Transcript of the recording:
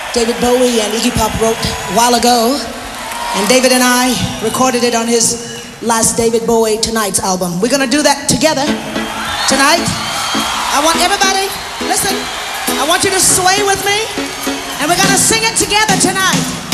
David Bowie and Iggy Pop wrote a while ago, and David and I recorded it on his last David Bowie Tonight's album. We're gonna do that together tonight. I want everybody, listen, I want you to sway with me, and we're gonna sing it together tonight.